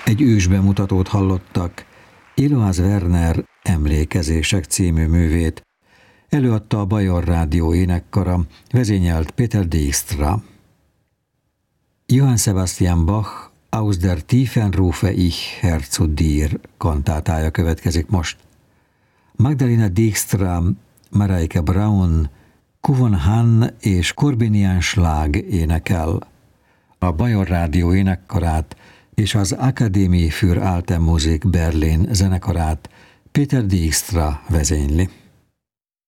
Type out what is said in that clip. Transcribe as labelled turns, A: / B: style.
A: Egy ősbemutatót hallottak, Eloise Werner Emlékezések című művét. Előadta a Bajor Rádió énekkara, vezényelt Peter Dijkstra. Johann Sebastian Bach Aus der Tiefen rufe ich Herr zu dir kantátája következik most. Magdalena Dijkstra, Mareike Braun, Kuvon Hann és Corbinian Schlag énekel. A Bajor Rádió énekkarát és az Akademie für Alte Musik Berlin zenekarát Peter Dijkstra vezényli.